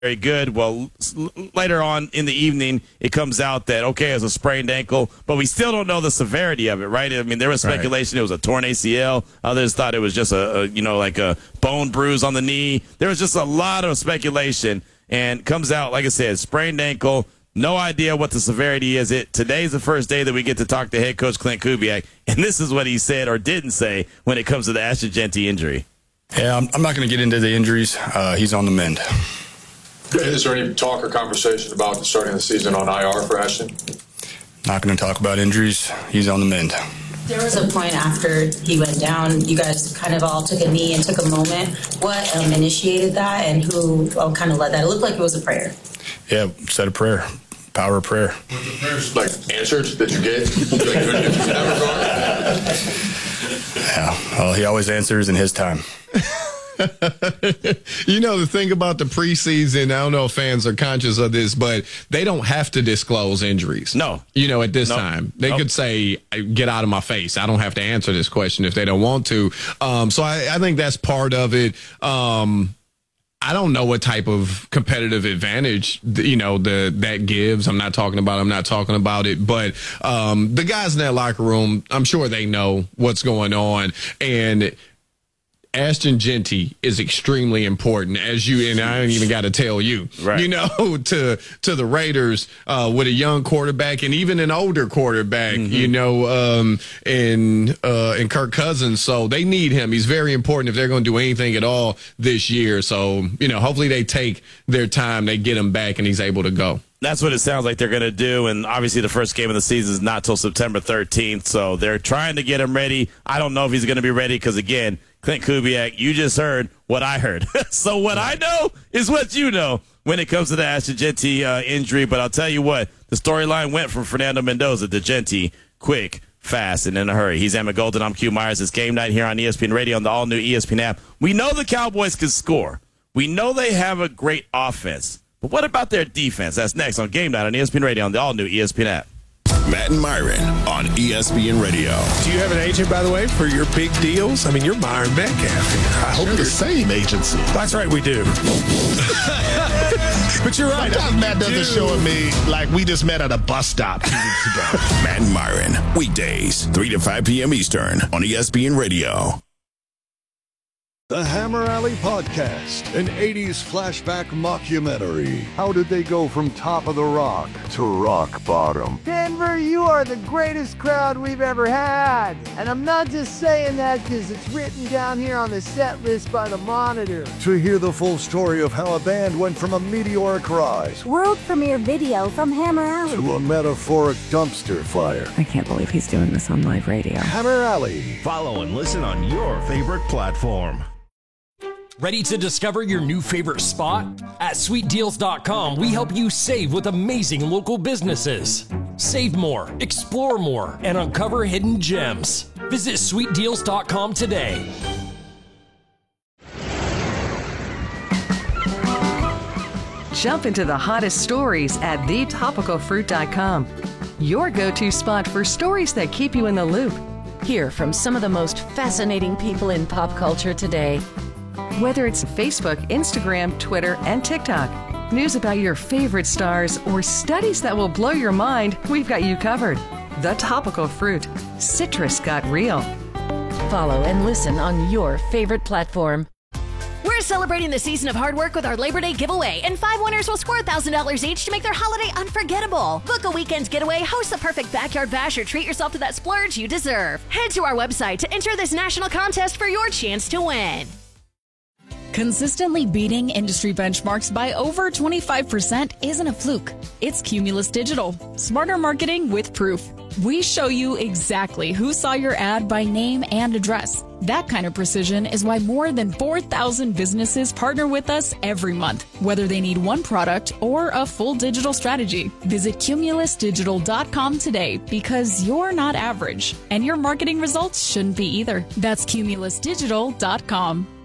very good. Well, later on in the evening, it comes out that, okay, it's a sprained ankle, but we still don't know the severity of it, right? I mean, there was speculation it was a torn ACL. Others thought it was just like a bone bruise on the knee. There was just a lot of speculation, and comes out, like I said, sprained ankle. No idea what the severity is. Today's the first day that we get to talk to head coach Clint Kubiak, and this is what he said or didn't say when it comes to the Ashton Jeanty injury. Yeah, I'm not going to get into the injuries. He's on the mend. Is there any talk or conversation about starting the season on IR for Ashton? Not going to talk about injuries. He's on the mend. There was a point after he went down, you guys kind of all took a knee and took a moment. What initiated that, and who kind of led that? It looked like it was a prayer. Yeah, said a prayer. Power of prayer. Were the prayers like answered that you gave? Yeah, well, he always answers in his time. You know, the thing about the preseason, I don't know if fans are conscious of this, but they don't have to disclose injuries. No. You know, at this time. They could say, get out of my face. I don't have to answer this question if they don't want to. So I think that's part of it. I don't know what type of competitive advantage, that gives. I'm not talking about it. But the guys in that locker room, I'm sure they know what's going on. And Ashton Jeanty is extremely important, and I don't even got to tell you, right. To the Raiders with a young quarterback and even an older quarterback, and Kirk Cousins. So they need him. He's very important if they're going to do anything at all this year. So, hopefully they take their time, they get him back, and he's able to go. That's what it sounds like they're going to do, and obviously the first game of the season is not till September 13th, so they're trying to get him ready. I don't know if he's going to be ready because, again, Clint Kubiak, you just heard what I heard. So what I know is what you know when it comes to the Ashton Jeanty injury, but I'll tell you what, the storyline went from Fernando Mendoza to Jeanty quick, fast, and in a hurry. He's Emmett Golden. I'm Q Myers. It's game night here on ESPN Radio on the all-new ESPN app. We know the Cowboys can score. We know they have a great offense. But what about their defense? That's next on Game Night on ESPN Radio on the all-new ESPN app. Matt and Myron on ESPN Radio. Do you have an agent, by the way, for your big deals? I mean, you're Myron Metcalf here. I hope the same agency. That's right, we do. But you're right. Sometimes Matt doesn't show me like we just met at a bus stop 2 weeks ago. Matt and Myron, weekdays, 3 to 5 p.m. Eastern on ESPN Radio. The Hammer Alley Podcast, an 80s flashback mockumentary. How did they go from top of the rock to rock bottom? Denver, you are the greatest crowd we've ever had. And I'm not just saying that because it's written down here on the set list by the Monitor. To hear the full story of how a band went from a meteoric rise, world premiere video from Hammer Alley, to a metaphoric dumpster fire. I can't believe he's doing this on live radio. Hammer Alley. Follow and listen on your favorite platform. Ready to discover your new favorite spot? At SweetDeals.com, we help you save with amazing local businesses. Save more, explore more, and uncover hidden gems. Visit SweetDeals.com today. Jump into the hottest stories at TheTopicalFruit.com. Your go-to spot for stories that keep you in the loop. Hear from some of the most fascinating people in pop culture today. Whether it's Facebook, Instagram, Twitter, and TikTok, news about your favorite stars, or studies that will blow your mind, we've got you covered. The Topical Fruit. Citrus got real. Follow and listen on your favorite platform. We're celebrating the season of hard work with our Labor Day giveaway, and 5 winners will score $1,000 each to make their holiday unforgettable. Book a weekend getaway, host the perfect backyard bash, or treat yourself to that splurge you deserve. Head to our website to enter this national contest for your chance to win. Consistently beating industry benchmarks by over 25% isn't a fluke. It's Cumulus Digital. Smarter marketing with proof. We show you exactly who saw your ad by name and address. That kind of precision is why more than 4,000 businesses partner with us every month, whether they need one product or a full digital strategy. Visit cumulusdigital.com today because you're not average, and your marketing results shouldn't be either. That's cumulusdigital.com.